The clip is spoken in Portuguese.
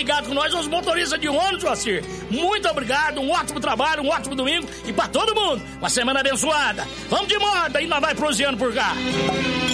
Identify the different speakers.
Speaker 1: ligado com nós, os motoristas de ônibus, Joacir. Muito obrigado, um ótimo trabalho, um ótimo domingo e pra todo mundo, uma semana abençoada. Vamos de moda e nós vai proseando por cá.